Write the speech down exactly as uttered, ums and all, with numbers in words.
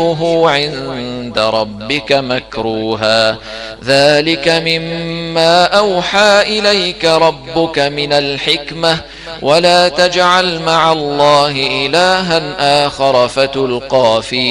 عند ربك مكروها ذلك مما أوحى إليك ربك من الحكمة ولا تجعل مع الله إلها آخر فتلقى في